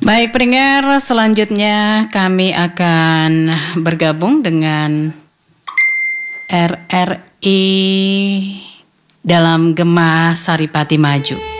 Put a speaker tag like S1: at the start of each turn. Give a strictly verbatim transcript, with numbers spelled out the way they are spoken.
S1: Baik pendengar, selanjutnya kami akan bergabung dengan R R I dalam Gema Saripati Maju.